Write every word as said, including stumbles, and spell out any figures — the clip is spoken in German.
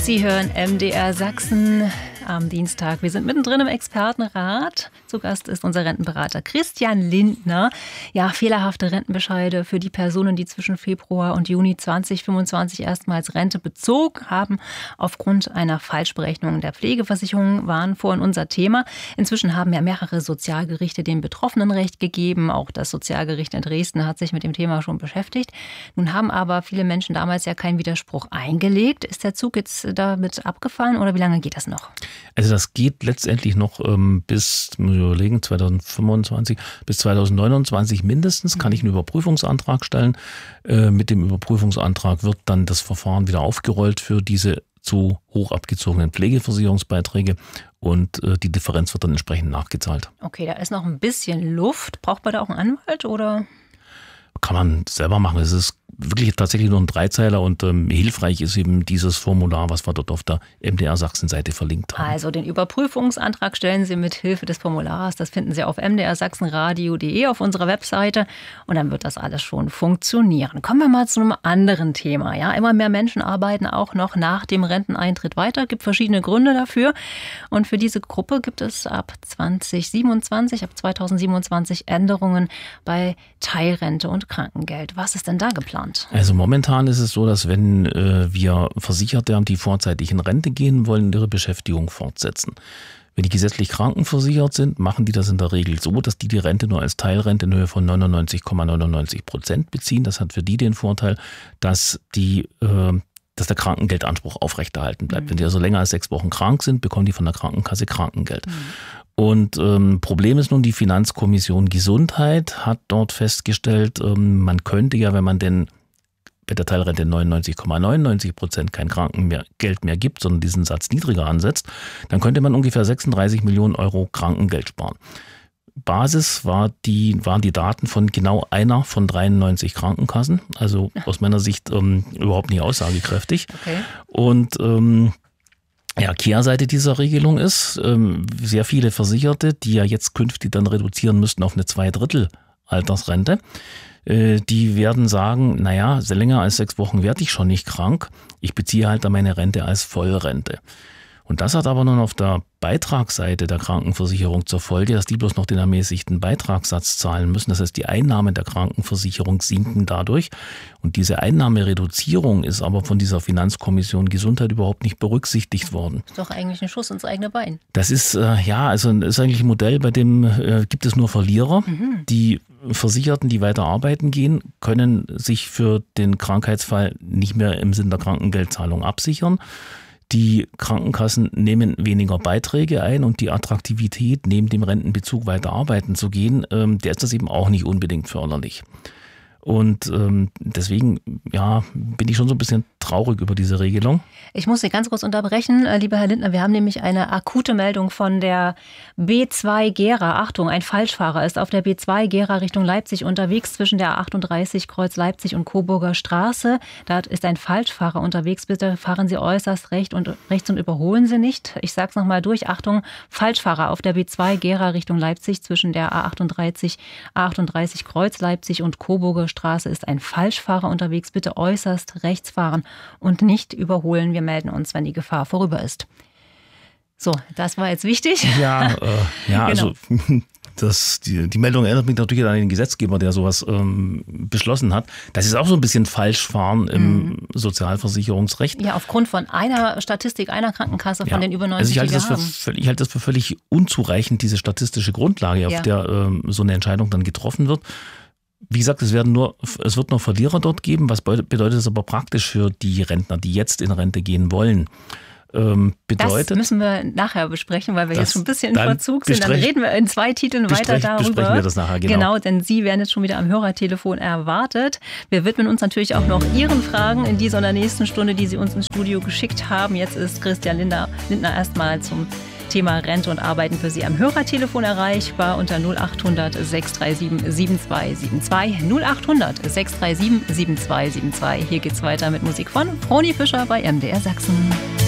Sie hören M D R Sachsen am Dienstag. Wir sind mittendrin im Expertenrat. Zu Gast ist unser Rentenberater Christian Lindner. Ja, fehlerhafte Rentenbescheide für die Personen, die zwischen Februar und Juni zwanzig fünfundzwanzig erstmals Rente bezogen haben, aufgrund einer Falschberechnung der Pflegeversicherung, waren vorhin unser Thema. Inzwischen haben ja mehrere Sozialgerichte den Betroffenen Recht gegeben. Auch das Sozialgericht in Dresden hat sich mit dem Thema schon beschäftigt. Nun haben aber viele Menschen damals ja keinen Widerspruch eingelegt. Ist der Zug jetzt damit abgefahren oder wie lange geht das noch? Also das geht letztendlich noch ähm, bis, muss ich überlegen, zwanzig fünfundzwanzig bis zwanzig neunundzwanzig mindestens, kann ich einen Überprüfungsantrag stellen. Äh, mit dem Überprüfungsantrag wird dann das Verfahren wieder aufgerollt für diese zu hoch abgezogenen Pflegeversicherungsbeiträge und äh, die Differenz wird dann entsprechend nachgezahlt. Okay, da ist noch ein bisschen Luft. Braucht man da auch einen Anwalt oder? Kann man selber machen. Es ist wirklich tatsächlich nur ein Dreizeiler und ähm, hilfreich ist eben dieses Formular, was wir dort auf der M D R Sachsen-Seite verlinkt haben. Also den Überprüfungsantrag stellen Sie mit Hilfe des Formulars. Das finden Sie auf m d r sachsenradio punkt d e auf unserer Webseite und dann wird das alles schon funktionieren. Kommen wir mal zu einem anderen Thema. Ja, immer mehr Menschen arbeiten auch noch nach dem Renteneintritt weiter. Es gibt verschiedene Gründe dafür und für diese Gruppe gibt es ab zwanzig siebenundzwanzig, ab zweitausendsiebenundzwanzig Änderungen bei Teilrente und Krankengeld. Was ist denn da geplant? Also momentan ist es so, dass wenn äh, wir Versicherte haben, die vorzeitig in Rente gehen wollen, ihre Beschäftigung fortsetzen. Wenn die gesetzlich krankenversichert sind, machen die das in der Regel so, dass die die Rente nur als Teilrente in Höhe von neunundneunzig Komma neunundneunzig Prozent beziehen. Das hat für die den Vorteil, dass die äh, dass der Krankengeldanspruch aufrechterhalten bleibt. Mhm. Wenn die also länger als sechs Wochen krank sind, bekommen die von der Krankenkasse Krankengeld. Mhm. Und ähm, Problem ist nun, die Finanzkommission Gesundheit hat dort festgestellt, ähm, man könnte ja, wenn man denn bei der Teilrente neunundneunzig Komma neunundneunzig Prozent kein Krankengeld mehr gibt, sondern diesen Satz niedriger ansetzt, dann könnte man ungefähr sechsunddreißig Millionen Euro Krankengeld sparen. Basis war die, waren die Daten von genau einer von dreiundneunzig Krankenkassen, also aus meiner Sicht ähm, überhaupt nicht aussagekräftig. Okay. Und ähm, ja, Kehrseite dieser Regelung ist, ähm, sehr viele Versicherte, die ja jetzt künftig dann reduzieren müssten auf eine Zweidrittel Altersrente, äh, die werden sagen, naja, länger als sechs Wochen werde ich schon nicht krank, ich beziehe halt dann meine Rente als Vollrente. Und das hat aber nun auf der Beitragsseite der Krankenversicherung zur Folge, dass die bloß noch den ermäßigten Beitragssatz zahlen müssen. Das heißt, die Einnahmen der Krankenversicherung sinken dadurch. Und diese Einnahmereduzierung ist aber von dieser Finanzkommission Gesundheit überhaupt nicht berücksichtigt worden. Das ist doch eigentlich ein Schuss ins eigene Bein. Das ist, äh, ja, also ist eigentlich ein Modell, bei dem äh, gibt es nur Verlierer. Mhm. Die Versicherten, die weiter arbeiten gehen, können sich für den Krankheitsfall nicht mehr im Sinne der Krankengeldzahlung absichern. Die Krankenkassen nehmen weniger Beiträge ein und die Attraktivität, neben dem Rentenbezug weiter arbeiten zu gehen, ähm, der ist das eben auch nicht unbedingt förderlich. Und ähm, deswegen ja, bin ich schon so ein bisschen traurig über diese Regelung. Ich muss Sie ganz kurz unterbrechen, lieber Herr Lindner. Wir haben nämlich eine akute Meldung von der B zwei Gera. Achtung, ein Falschfahrer ist auf der B zwei Gera Richtung Leipzig unterwegs zwischen der A achtunddreißig Kreuz Leipzig und Coburger Straße. Da ist ein Falschfahrer unterwegs. Bitte fahren Sie äußerst recht und rechts und überholen Sie nicht. Ich sage es nochmal durch. Achtung, Falschfahrer auf der B zwei Gera Richtung Leipzig zwischen der A achtunddreißig, A achtunddreißig Kreuz Leipzig und Coburger Straße ist ein Falschfahrer unterwegs. Bitte äußerst rechts fahren und nicht überholen. Wir melden uns, wenn die Gefahr vorüber ist. So, das war jetzt wichtig. Ja, äh, ja genau. also das, die, die Meldung erinnert mich natürlich an den Gesetzgeber, der sowas ähm, beschlossen hat. Das ist auch so ein bisschen Falschfahren im mhm. Sozialversicherungsrecht. Ja, aufgrund von einer Statistik, einer Krankenkasse von ja. den über neunzig, also ich halte die wir das für, Ich halte das für völlig unzureichend, diese statistische Grundlage, auf ja. der ähm, so eine Entscheidung dann getroffen wird. Wie gesagt, es werden nur, es wird nur Verlierer dort geben. Was bedeutet das aber praktisch für die Rentner, die jetzt in Rente gehen wollen? Ähm, bedeutet, das müssen wir nachher besprechen, weil wir jetzt schon ein bisschen in Verzug sind. Dann reden wir in zwei Titeln weiter darüber. Besprechen wir das nachher, genau. Genau, denn Sie werden jetzt schon wieder am Hörertelefon erwartet. Wir widmen uns natürlich auch noch Ihren Fragen in dieser oder nächsten Stunde, die Sie uns ins Studio geschickt haben. Jetzt ist Christian Lindner, Lindner erstmal zum Thema Rente und Arbeiten für Sie am Hörertelefon erreichbar unter null acht hundert, sechs drei sieben, sieben zwei sieben zwei. null acht hundert, sechs drei sieben, sieben zwei sieben zwei. Hier geht's weiter mit Musik von Froni Fischer bei M D R Sachsen.